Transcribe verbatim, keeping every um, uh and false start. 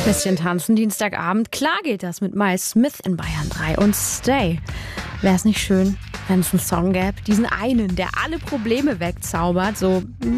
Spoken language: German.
Bisschen tanzen, Dienstagabend. Klar geht das mit Miles Smith in Bayern drei und Stay. Wäre es nicht schön, wenn es einen Song gäbe, diesen einen, der alle Probleme wegzaubert, so